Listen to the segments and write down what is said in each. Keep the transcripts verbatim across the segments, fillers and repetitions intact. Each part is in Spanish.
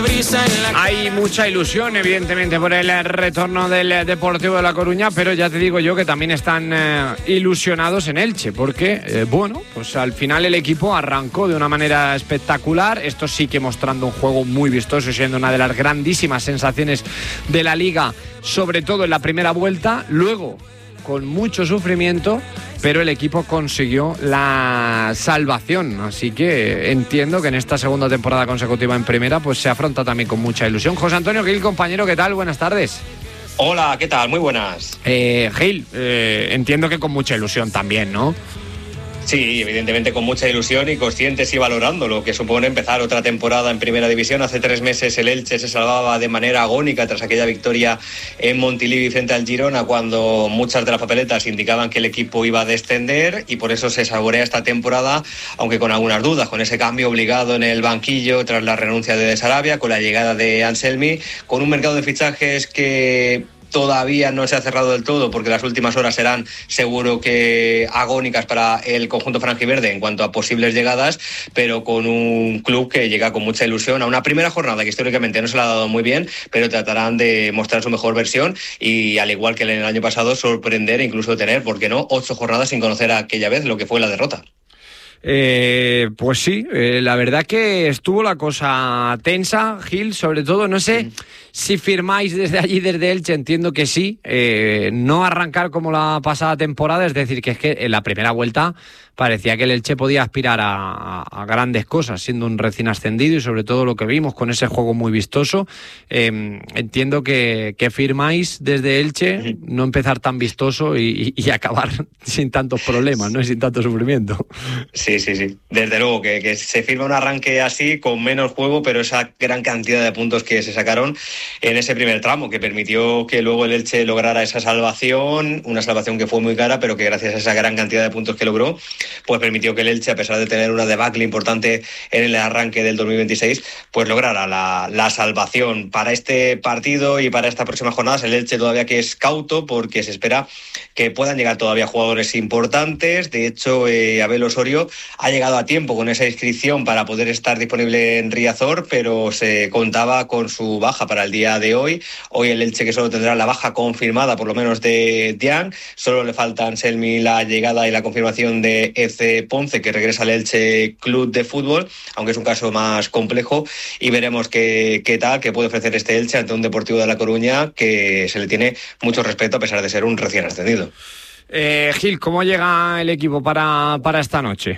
Hay mucha ilusión, evidentemente, por el retorno del Deportivo de La Coruña, pero ya te digo yo que también están eh, ilusionados en Elche, porque, eh, bueno, pues al final el equipo arrancó de una manera espectacular, esto sí que mostrando un juego muy vistoso, siendo una de las grandísimas sensaciones de la Liga, sobre todo en la primera vuelta, luego con mucho sufrimiento, pero el equipo consiguió la salvación, así que entiendo que en esta segunda temporada consecutiva en primera pues se afronta también con mucha ilusión. José Antonio Gil, compañero, ¿qué tal? Buenas tardes. Hola, ¿qué tal? Muy buenas. Eh, Gil, eh, entiendo que con mucha ilusión también, ¿no? Sí, evidentemente con mucha ilusión y conscientes y valorando lo que supone empezar otra temporada en Primera División. Hace tres meses el Elche se salvaba de manera agónica tras aquella victoria en Montilivi frente al Girona, cuando muchas de las papeletas indicaban que el equipo iba a descender, y por eso se saborea esta temporada, aunque con algunas dudas, con ese cambio obligado en el banquillo tras la renuncia de De Sarabia, con la llegada de Anselmi, con un mercado de fichajes que todavía no se ha cerrado del todo, porque las últimas horas serán seguro que agónicas para el conjunto franjiverde en cuanto a posibles llegadas, pero con un club que llega con mucha ilusión a una primera jornada que históricamente no se le ha dado muy bien, pero tratarán de mostrar su mejor versión y, al igual que en el año pasado, sorprender e incluso tener, ¿por qué no?, ocho jornadas sin conocer aquella vez lo que fue la derrota. Eh, pues sí, eh, la verdad que estuvo la cosa tensa, Gil, sobre todo, no sé sí. si firmáis desde allí, desde Elche, entiendo que sí, eh, no arrancar como la pasada temporada, es decir, que es que en la primera vuelta parecía que el Elche podía aspirar a, a, a grandes cosas, siendo un recién ascendido y sobre todo lo que vimos con ese juego muy vistoso. Eh, entiendo que, que firmáis desde Elche no empezar tan vistoso y, y, y acabar sin tantos problemas, ¿no? Y sin tanto sufrimiento. Sí, sí, sí. Desde luego que, que se firma un arranque así, con menos juego, pero esa gran cantidad de puntos que se sacaron en ese primer tramo, que permitió que luego el Elche lograra esa salvación, una salvación que fue muy cara, pero que gracias a esa gran cantidad de puntos que logró, pues permitió que el Elche, a pesar de tener una debacle importante en el arranque del dos mil veintiséis, pues lograra la, la salvación. Para este partido y para estas próximas jornadas, el Elche todavía que es cauto, porque se espera que puedan llegar todavía jugadores importantes. De hecho, eh, Abel Osorio ha llegado a tiempo con esa inscripción para poder estar disponible en Riazor, pero se contaba con su baja para el día de hoy. Hoy el Elche, que solo tendrá la baja confirmada, por lo menos de Dian, solo le falta a Anselmi la llegada y la confirmación de Eze Ponce, que regresa al Elche Club de Fútbol, aunque es un caso más complejo, y veremos qué, qué tal, qué puede ofrecer este Elche ante un Deportivo de La Coruña que se le tiene mucho respeto a pesar de ser un recién ascendido. Eh, Gil, ¿cómo llega el equipo para, para esta noche?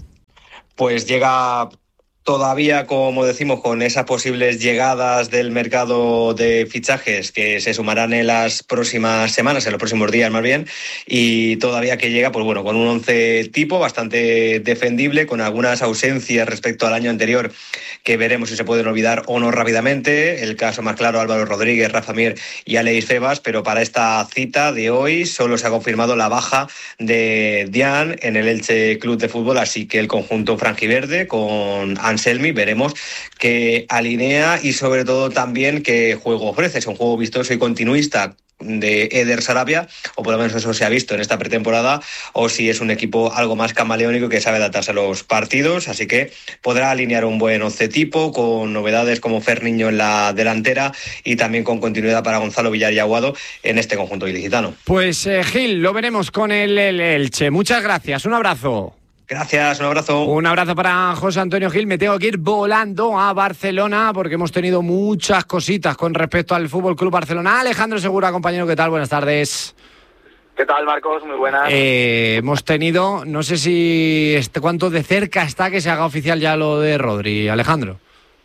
Pues llega todavía, como decimos, con esas posibles llegadas del mercado de fichajes que se sumarán en las próximas semanas, en los próximos días más bien, y todavía que llega, pues bueno, con un once tipo bastante defendible, con algunas ausencias respecto al año anterior que veremos si se pueden olvidar o no rápidamente. El caso más claro, Álvaro Rodríguez, Rafa Mir y Aleix Febas, pero para esta cita de hoy solo se ha confirmado la baja de Dian en el Elche Club de Fútbol, así que el conjunto franjiverde con Anselmi veremos qué alinea y sobre todo también qué juego ofrece. Es un juego vistoso y continuista de Eder Sarabia, o por lo menos eso se ha visto en esta pretemporada, o si es un equipo algo más camaleónico que sabe adaptarse a los partidos, así que podrá alinear un buen once tipo, con novedades como Fer Niño en la delantera y también con continuidad para Gonzalo Villar y Aguado en este conjunto ilicitano. Pues eh, Gil, lo veremos con el, el Elche. Muchas gracias, un abrazo. Gracias, un abrazo. Un abrazo para José Antonio Gil. Me tengo que ir volando a Barcelona porque hemos tenido muchas cositas con respecto al Fútbol Club Barcelona. Alejandro Segura, compañero, ¿qué tal? Buenas tardes. ¿Qué tal, Marcos? Muy buenas. Eh, hemos tenido, no sé si este, cuánto de cerca está que se haga oficial ya lo de Rodri, Alejandro.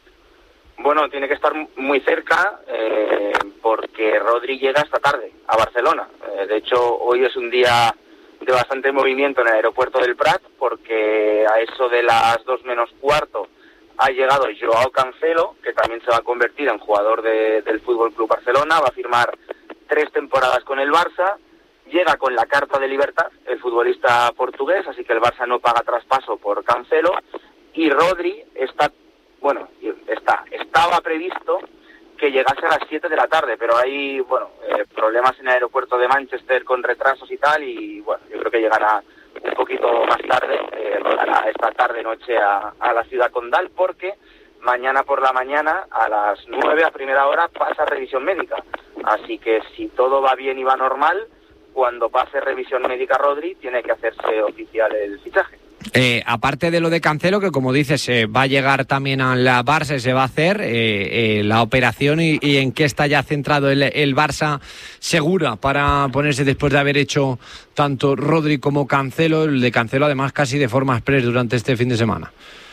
Bueno, tiene que estar muy cerca eh, porque Rodri llega esta tarde a Barcelona. Eh, de hecho, hoy es un día de bastante movimiento en el aeropuerto del Prat, porque a eso de las dos menos cuarto ha llegado Joao Cancelo, que también se va a convertir en jugador de, del Fútbol Club Barcelona, va a firmar tres temporadas con el Barça, llega con la carta de libertad el futbolista portugués, así que el Barça no paga traspaso por Cancelo, y Rodri está, bueno, está, estaba previsto que llegase a las siete de la tarde, pero hay, bueno, eh, problemas en el aeropuerto de Manchester con retrasos y tal, y bueno, yo creo que llegará un poquito más tarde, eh, llegará esta tarde noche a, a la ciudad condal, porque mañana por la mañana, a las nueve a primera hora, pasa revisión médica. Así que si todo va bien y va normal, cuando pase revisión médica Rodri, tiene que hacerse oficial el fichaje. Eh, aparte de lo de Cancelo, que como dices, eh, va a llegar también a la Barça, se va a hacer eh, eh, la operación y, y en qué está ya centrado el, el Barça segura para ponerse después de haber hecho tanto Rodri como Cancelo, el de Cancelo además casi de forma express durante este fin de semana.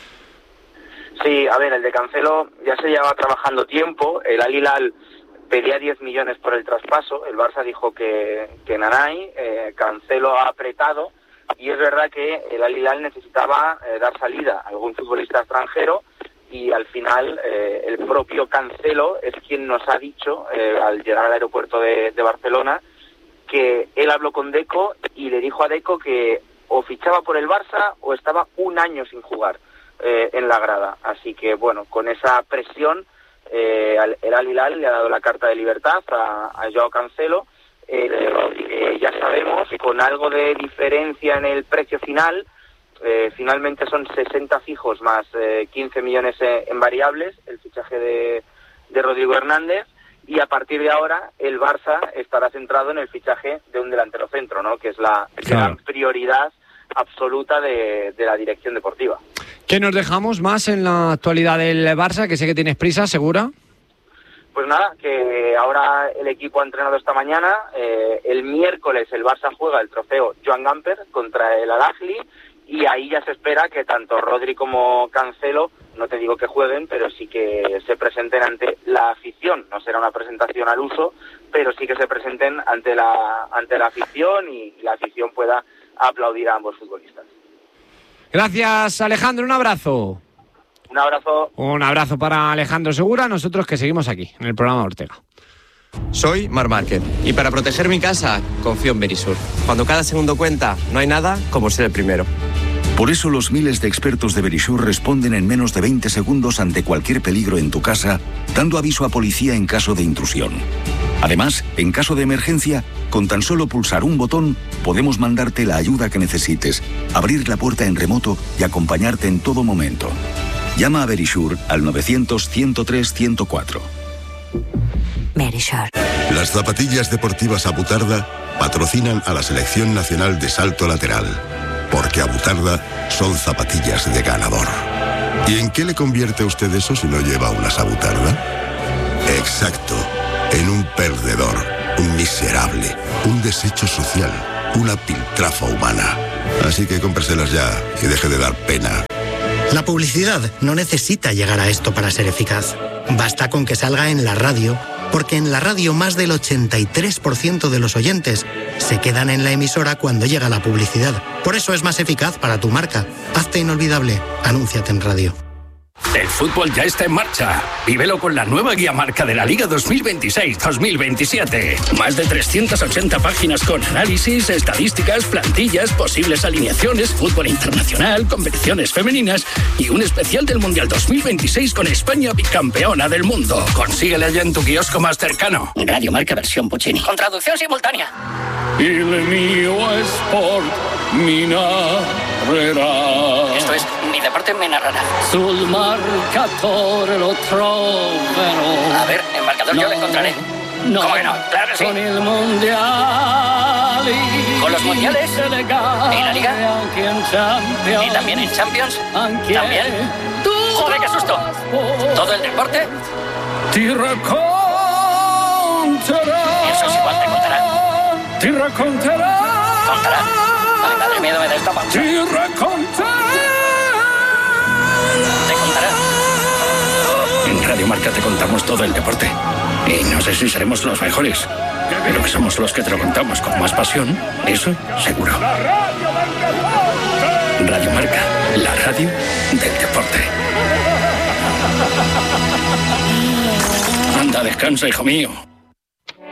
Sí, a ver, el de Cancelo ya se llevaba trabajando tiempo, el Al Hilal pedía diez millones por el traspaso, el Barça dijo que, que nanay, eh, Cancelo ha apretado, y es verdad que el Al Hilal necesitaba eh, dar salida a algún futbolista extranjero, y al final eh, el propio Cancelo es quien nos ha dicho, eh, al llegar al aeropuerto de, de Barcelona, que él habló con Deco y le dijo a Deco que o fichaba por el Barça o estaba un año sin jugar eh, en la grada. Así que bueno, con esa presión eh, el Al Hilal le ha dado la carta de libertad a, a Joao Cancelo. Eh, eh, ya sabemos, con algo de diferencia en el precio final, eh, finalmente son sesenta fijos más eh, quince millones en variables el fichaje de, de Rodrigo Hernández, y a partir de ahora el Barça estará centrado en el fichaje de un delantero centro, ¿no? Que es la claro. gran prioridad absoluta de, de la dirección deportiva. ¿Qué nos dejamos más en la actualidad del Barça? Que sé que tienes prisa, ¿segura? Pues nada, que ahora el equipo ha entrenado esta mañana. Eh, el miércoles el Barça juega el trofeo Joan Gamper contra el Al-Ahly, y ahí ya se espera que tanto Rodri como Cancelo, no te digo que jueguen, pero sí que se presenten ante la afición. No será una presentación al uso, pero sí que se presenten ante la ante la afición y la afición pueda aplaudir a ambos futbolistas. Gracias, Alejandro, un abrazo. Un abrazo. Un abrazo para Alejandro Segura, nosotros que seguimos aquí, en el programa Ortega. Soy Marc Márquez y para proteger mi casa confío en Verisur. Cuando cada segundo cuenta, no hay nada como ser el primero. Por eso los miles de expertos de Verisur responden en menos de veinte segundos ante cualquier peligro en tu casa, dando aviso a policía en caso de intrusión. Además, en caso de emergencia, con tan solo pulsar un botón, podemos mandarte la ayuda que necesites, abrir la puerta en remoto y acompañarte en todo momento. Llama a Verisur al novecientos, ciento tres, ciento cuatro. Verisur. Las zapatillas deportivas Abutarda patrocinan a la Selección Nacional de Salto Lateral, porque Abutarda son zapatillas de ganador. ¿Y en qué le convierte a usted eso si no lleva unas Abutarda? Exacto, en un perdedor, un miserable, un desecho social, una piltrafa humana. Así que cómpreselas ya y deje de dar pena. La publicidad no necesita llegar a esto para ser eficaz. Basta con que salga en la radio, porque en la radio más del ochenta y tres por ciento de los oyentes se quedan en la emisora cuando llega la publicidad. Por eso es más eficaz para tu marca. Hazte inolvidable. Anúnciate en radio. El fútbol ya está en marcha. Vívelo con la nueva guía marca de la Liga dos mil veintiséis dos mil veintisiete. Más de trescientas ochenta páginas con análisis, estadísticas, plantillas, posibles alineaciones, fútbol internacional, competiciones femeninas y un especial del Mundial dos mil veintiséis con España bicampeona del mundo. Consíguela ya en tu kiosco más cercano. Radio Marca versión Puccini. Con traducción simultánea. Il mio sport mi narrerà. Esto es, mi deporte me narrará. Sul marcatore lo troverò. A ver, el marcador no, yo lo encontraré. No, ¿Cómo que no? Claro que sí. Con el mundial. ¿Con los mundiales? ¿En la Liga? ¿Y también en Champions? ¿También? ¡Joder, qué susto! ¿Todo el deporte? Ti racconterà. Eso es igual, te contará. Ti racconterà. ¿Contará? Ay, madre mía, me da esta pancha. Ti racconterà. ¿Te contará? En Radio Marca te contamos todo el deporte. Y no sé si seremos los mejores, pero que somos los que te lo contamos con más pasión, eso seguro. Radio Marca, la radio del deporte. Anda, descansa, hijo mío.